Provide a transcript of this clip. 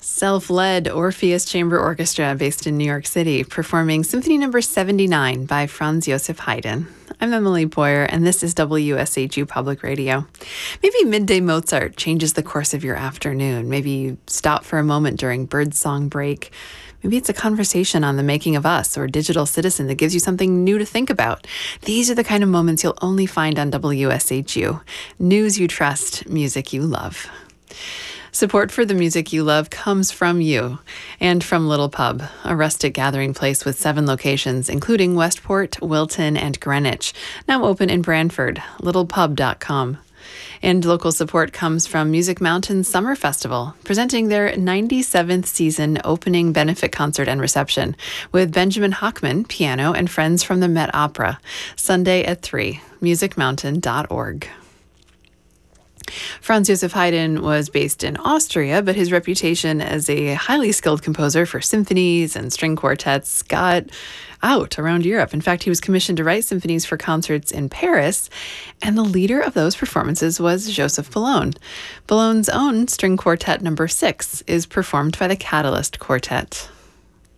Self-led Orpheus Chamber Orchestra based in New York City, performing Symphony No. 79 by Franz Joseph Haydn. I'm Emily Boyer, and this is WSHU Public Radio. Maybe Midday Mozart changes the course of your afternoon. Maybe you stop for a moment during birdsong break. Maybe it's a conversation on the making of us or Digital Citizen that gives you something new to think about. These are the kind of moments you'll only find on WSHU. News you trust, music you love. Support for the music you love comes from you and from Little Pub, a rustic gathering place with 7 locations, including Westport, Wilton, and Greenwich, now open in Brantford, littlepub.com. And local support comes from Music Mountain Summer Festival, presenting their 97th season opening benefit concert and reception with Benjamin Hochman, piano, and friends from the Met Opera, Sunday at 3, musicmountain.org. Franz Joseph Haydn was based in Austria, but his reputation as a highly skilled composer for symphonies and string quartets got out around Europe. In fact, he was commissioned to write symphonies for concerts in Paris, and the leader of those performances was Joseph Boulogne. Boulogne's own String Quartet No. 6 is performed by the Catalyst Quartet.